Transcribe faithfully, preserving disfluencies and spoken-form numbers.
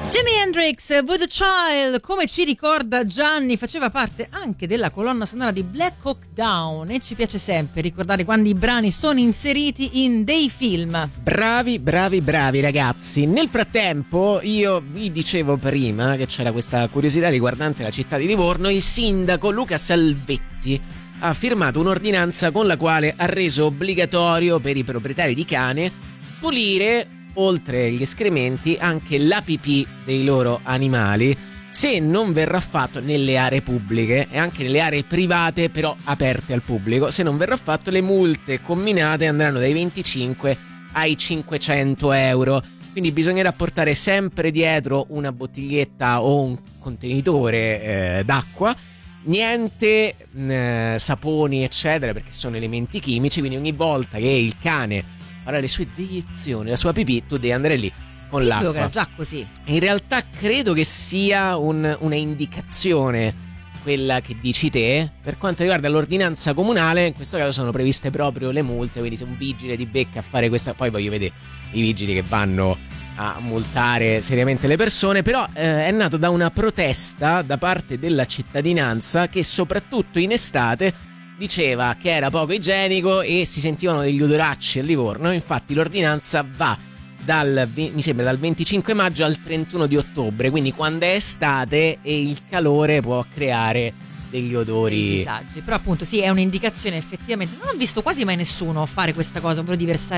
Jimi Hendrix with a Child, come ci ricorda Gianni, faceva parte anche della colonna sonora di Black Hawk Down e ci piace sempre ricordare quando i brani sono inseriti in dei film. Bravi, bravi, bravi ragazzi. Nel frattempo io vi dicevo prima che c'era questa curiosità riguardante la città di Livorno. Il sindaco Luca Salvetti ha firmato un'ordinanza con la quale ha reso obbligatorio per i proprietari di cane pulire, oltre gli escrementi, anche la pipì dei loro animali, se non verrà fatto nelle aree pubbliche e anche nelle aree private però aperte al pubblico. Se non verrà fatto, le multe comminate andranno dai venticinque ai cinquecento euro. Quindi bisognerà portare sempre dietro una bottiglietta o un contenitore eh, d'acqua, niente eh, saponi eccetera, perché sono elementi chimici. Quindi ogni volta che il cane farà le sue deiezioni, la sua pipì, tu devi andare lì con Io l'acqua. che era già così. In realtà credo che sia un, una indicazione quella che dici te. Per quanto riguarda l'ordinanza comunale, in questo caso sono previste proprio le multe, quindi se un vigile ti becca a fare questa, poi voglio vedere i vigili che vanno a multare seriamente le persone, però eh, è nato da una protesta da parte della cittadinanza che soprattutto in estate diceva che era poco igienico e si sentivano degli odoracci a Livorno. Infatti l'ordinanza va dal, mi sembra dal venticinque maggio al trentuno di ottobre, quindi quando è estate e il calore può creare degli odori, dei disagi. Però appunto sì, è un'indicazione effettivamente. Non ho visto quasi mai nessuno fare questa cosa, ovvero di versare